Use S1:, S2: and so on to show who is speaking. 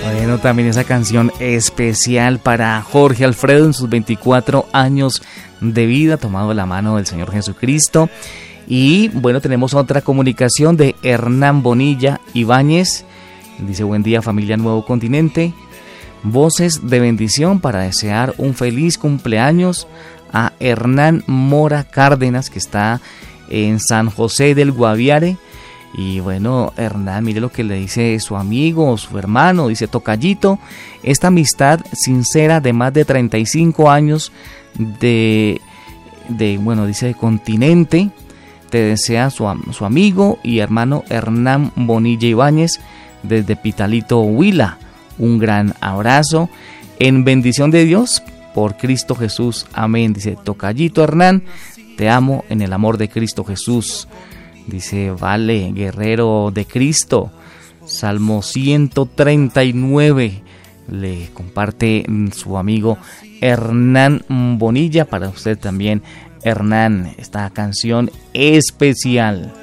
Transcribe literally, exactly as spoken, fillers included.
S1: Bueno, también esa canción especial para Jorge Alfredo en sus veinticuatro años de vida, tomado de la mano del Señor Jesucristo. Y bueno, tenemos otra comunicación de Hernán Bonilla Ibáñez. Dice: buen día, familia Nuevo Continente. Voces de bendición para desear un feliz cumpleaños a Hernán Mora Cárdenas, que está en San José del Guaviare. Y bueno, Hernán, mire lo que le dice su amigo, su hermano. Dice: tocayito, esta amistad sincera de más de treinta y cinco años de, de bueno, dice de continente, te desea su, su amigo y hermano Hernán Bonilla Ibáñez desde Pitalito, Huila. Un gran abrazo en bendición de Dios por Cristo Jesús. Amén. Dice: tocayito Hernán, te amo en el amor de Cristo Jesús. Dice: vale, guerrero de Cristo. Salmo ciento treinta y nueve. Le comparte su amigo Hernán Bonilla. Para usted también, Hernán, esta canción especial.